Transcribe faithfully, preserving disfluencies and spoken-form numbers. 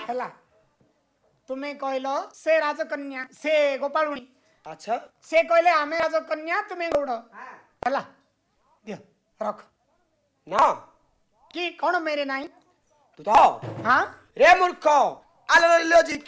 हला तुम्हें कहलो से राजकन्या से गोपालुणी अच्छा से कहले आमे राजकन्या तुम्हें गौड़ हला दियो रख ना कि कौन मेरे नाई तू तो हाँ रे मूर्ख आलो लॉजिक